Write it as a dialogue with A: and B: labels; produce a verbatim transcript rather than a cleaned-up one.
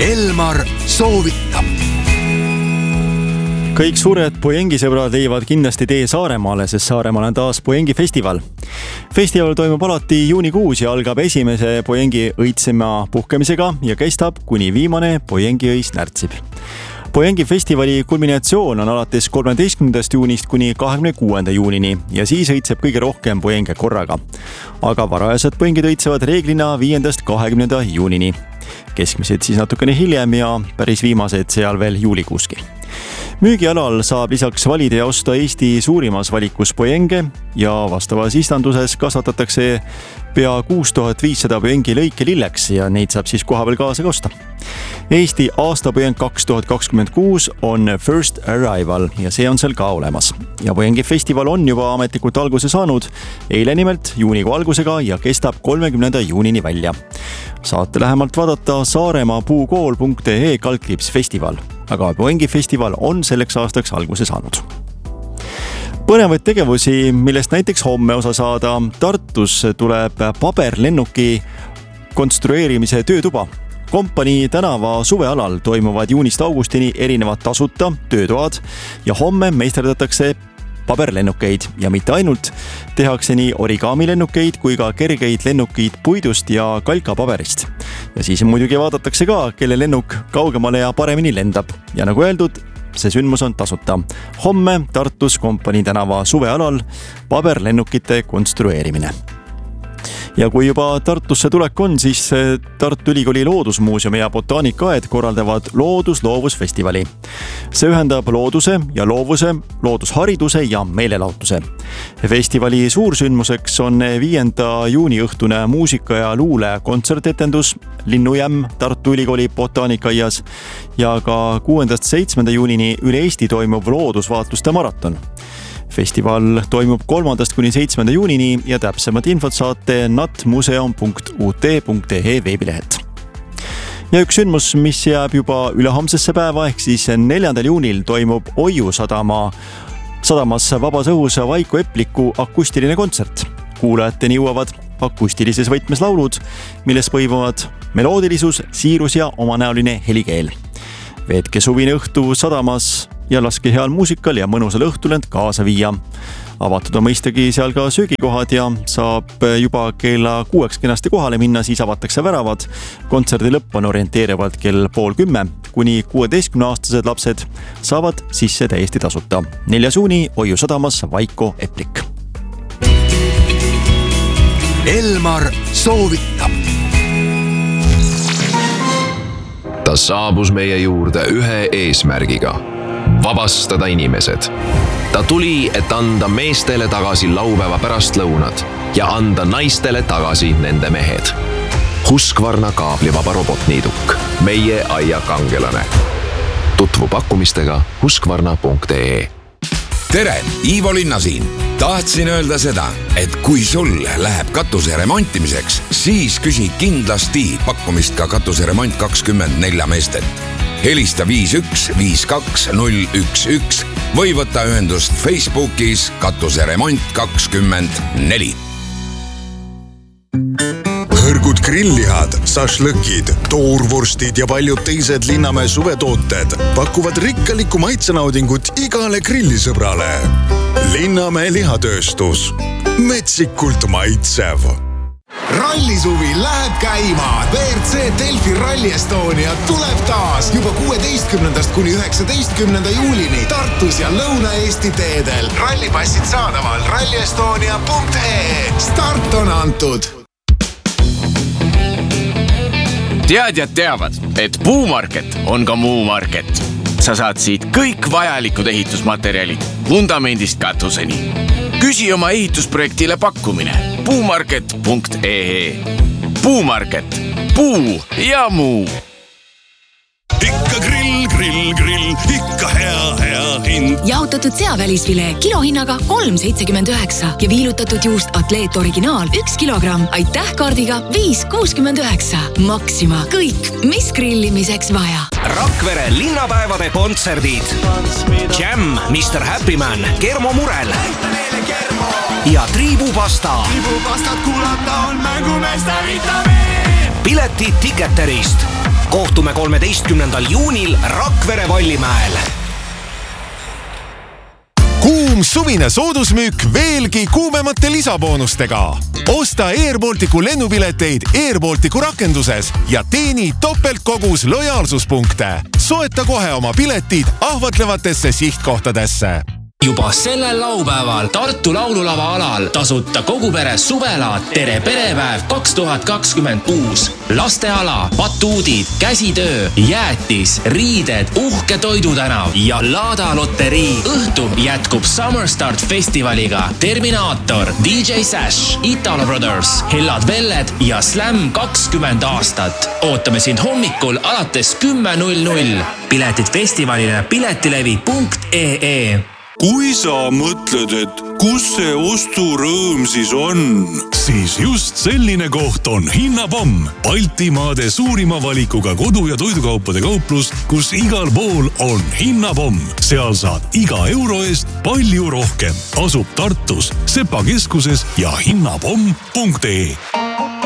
A: Elmar soovitab.
B: Kõik suured pojengisõbrad leiavad kindlasti tee Saaremaale, sest Saaremaal on taas pojengi festival. Festival toimub alati juunikuus ja algab esimese pojengi õitsema puhkemisega ja kestab kuni viimane pojengi õis närtsib. Pojengi festivali kulminatsioon on alates kolmeteistkümnendast juunist kuni kahekümne kuuenda juunini ja siis õitseb kõige rohkem pojenge korraga. Aga varajased pojengid õitsevad reeglina viiendast kahekümnenda juunini. Keskmised siis natukene hiljem ja päris viimased seal veel juulikuuski. Müügialal saab lisaks valida ja osta Eesti suurimas valikus pojenge ja vastavas istanduses kasvatatakse pea kuus tuhat viissada pojengi lõike lilleks ja neid saab siis kohapeal kaasa ka osta. Eesti aastapojeng kaks tuhat kakskümmend kuus on First Arrival ja see on seal ka olemas. Ja pojengi festival on juba ametlikult alguse saanud eile nimelt juunikuu algusega ja kestab kolmekümnenda juunini välja. Saate lähemalt vaadata saaremaa.puukool punkt ee kaldkriips festival, aga pojengi festival on selleks aastaks alguse saanud. Põnevaid tegevusi, millest näiteks homme osa saada, Tartus tuleb paberlennuki konstrueerimise töötuba. Kompanii tänava suvealal toimuvad juunist augustini erinevad tasuta töötoad ja homme meisterdatakse paberlennukeid ja mitte ainult tehakse nii origaamilennukeid kui ka kergeid lennukeid puidust ja kalkapaberist. Ja siis muidugi vaadatakse ka, kelle lennuk kaugemale ja paremini lendab. Ja nagu öeldud, see sündmus on tasuta. Homme Tartus Kompanii tänava suvealal paberlennukite konstrueerimine. Ja kui juba Tartusse tulek on, siis Tartu Ülikooli Loodusmuuseum ja Botaanikaaed korraldavad loodusloovusfestivali. See ühendab looduse ja loovuse, loodushariduse ja meelelahutuse. Festivali suursündmuseks on viienda juuni õhtune muusika ja luule kontsertetendus Linnujämm Tartu Ülikooli Botaanikaaias ja ka kuuendast seitsmenda juunini üle Eesti toimub loodusvaatluste maraton. Festival toimub kolmandast kuni seitsmenda juunini ja täpsemad infot saate natmuseum punkt ut punkt ee veebilehed. Ja üks sündmus, mis jääb juba ülehomsesse päeva, ehk siis neljandal juunil toimub Oiu sadama, sadamas vabas õhus Vaiko Epliku akustiline kontsert. Kuulajateni jõuavad akustilises võtmes laulud, milles põimuvad meloodilisus, siirus ja omanäoline helikeel. Veetke suvine õhtu sadamas ja laske heal muusikal ja mõnusal õhtul end kaasa viia. Avatud on mõistagi seal ka söögikohad ja saab juba kella kuueks kenasti kohale minna, siis avatakse väravad. Kontserdi lõpp on orienteerivalt kell pool kümme, kuni kuueteistkümne aastased lapsed saavad sisse täiesti tasuta. Neljas juuni Oiu sadamas Vaiko Eplik.
A: Elmar soovitab.
C: Ta saabus meie juurde ühe eesmärgiga. Vabastada inimesed. Ta tuli, et anda meestele tagasi laupäeva pärastlõunad ja anda naistele tagasi nende mehed. Husqvarna kaablivaba robotniiduk. Meie aia kangelane. Tutvu pakkumistega husqvarna punkt ee.
D: Tere, Ivo Linna siin. Tahtsin öelda seda, et kui sul läheb katuse remontimiseks, siis küsi kindlasti pakkumist ka katuse remont kakskümmend nelja meestelt. Helista viis üks viis kaks null üks üks või võta ühendust Facebookis katuse remont kakskümmend neli.
E: Hõrgud grilllihad, sašlõkid, toorvorstid ja paljud teised Linnamäe suvetooted pakuvad rikkaliku maitsenaudingut igale grillisõbrale. Linnamäe lihatööstus. Metsikult maitsev.
F: Rallisuvi läheb käima. V R C Delfi Rally Estonia tuleb taas juba kuueteistkümnendast kuni üheksateistkümnenda juulini Tartus ja Lõuna-Eesti teedel. Rallipassid saadaval ralli estonia punkt ee. Start on antud.
G: Teadjad teavad, et Puumarket on ka Muumarket. Sa saad siit kõik vajalikud ehitusmaterjalid vundamendist katuseni. Küsi oma ehitusprojektile pakkumine puumarket punkt ee. Puumarket. Puu ja muu.
E: Ikka grill, grill, grill, ikka hea, hea hind.
H: Jahutatud seavälisfilee kilohinnaga kolm seitsekümmend üheksa ja viilutatud juust Atleet Originaal üks kilogramm. Aitäh kaardiga viis kuuskümmend üheksa. Maxima. Kõik, mis grillimiseks vaja.
I: Rakvere linnapäevade kontserdid. Jam, mister Happyman, Kermo Murel. Ja Triibupasta.
F: Triibupastat kuulata on mängumeeste vitamiin.
I: Piletid Ticketerist. kohtume kolmeteistkümnendal juunil Rakvere Vallimäel.
F: Kuum suvine soodusmüük veelgi kuumemate lisaboonustega. Osta Air Balticu lennupileteid Air Balticu rakenduses ja teeni topeltkogus lojaalsuspunkte. Soeta kohe oma piletid ahvatlevatesse sihtkohtadesse.
J: Juba sellel laupäeval Tartu laululava alal tasuta kogu pere suvelaat Tere perepäev kaks tuhat kakskümmend kuus. Lasteala, batuudid, käsitöö, jäätis, riided, uhke toidutänav ja Laada loterii. Õhtu jätkub Summer Start festivaliga Terminaator, D J Sash, Italo Brothers, Hellad Velled ja Slam kakskümmend aastat. Ootame sind hommikul alates kümme null null. Piletid festivalile piletilevi punkt ee ee.
E: Kui sa mõtled, et kus see osturõõm siis on, siis just selline koht on Hinnapomm. Baltimaade suurima valikuga kodu- ja toidukaupade kauplus, kus igal pool on Hinnapomm. Seal saad iga euro eest palju rohkem. Asub Tartus, Sepa keskuses ja hinnapomm punkt ee.